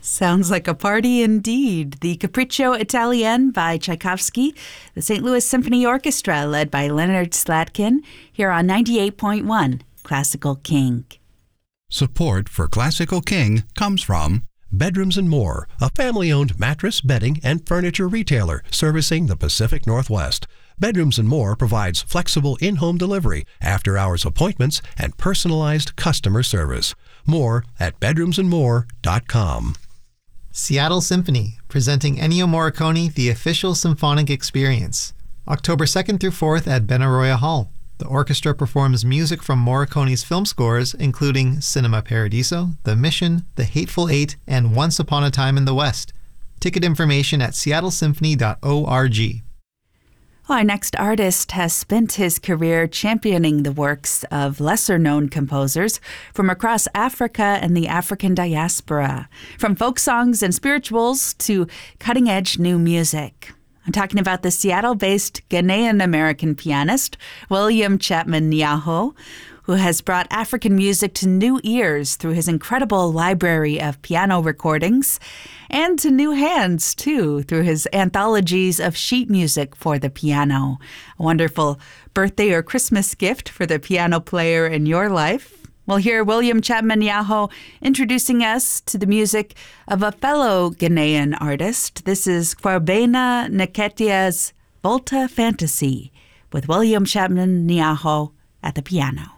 Sounds like a party indeed. The Capriccio Italien by Tchaikovsky, the St. Louis Symphony Orchestra led by Leonard Slatkin, here on 98.1 Classical King. Support for Classical King comes from Bedrooms & More, a family-owned mattress, bedding, and furniture retailer servicing the Pacific Northwest. Bedrooms & More provides flexible in-home delivery, after-hours appointments, and personalized customer service. More at bedroomsandmore.com. Seattle Symphony, presenting Ennio Morricone, The Official Symphonic Experience. October 2nd through 4th at Benaroya Hall. The orchestra performs music from Morricone's film scores, including Cinema Paradiso, The Mission, The Hateful Eight, and Once Upon a Time in the West. Ticket information at seattlesymphony.org. Our next artist has spent his career championing the works of lesser-known composers from across Africa and the African diaspora, from folk songs and spirituals to cutting-edge new music. I'm talking about the Seattle-based Ghanaian-American pianist William Chapman Nyaho, who has brought African music to new ears through his incredible library of piano recordings, and to new hands, too, through his anthologies of sheet music for the piano. A wonderful birthday or Christmas gift for the piano player in your life. We'll hear William Chapman Nyaho introducing us to the music of a fellow Ghanaian artist. This is Kwabena Nketiah's Volta Fantasy with William Chapman Nyaho at the piano.